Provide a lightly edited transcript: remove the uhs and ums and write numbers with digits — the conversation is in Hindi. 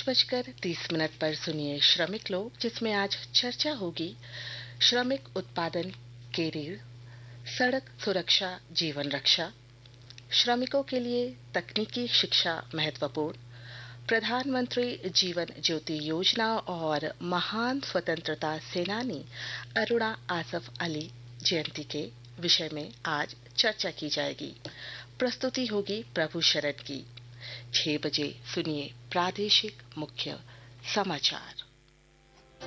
5:30 पर सुनिए श्रमिक लोग, जिसमें आज चर्चा होगी श्रमिक उत्पादन के ऋण, सड़क सुरक्षा जीवन रक्षा, श्रमिकों के लिए तकनीकी शिक्षा महत्वपूर्ण, प्रधानमंत्री जीवन ज्योति योजना और महान स्वतंत्रता सेनानी अरुणा आसफ अली जयंती के विषय में आज चर्चा की जाएगी। प्रस्तुति होगी प्रभु शरण की। 6 बजे सुनिए प्रादेशिक मुख्य समाचार।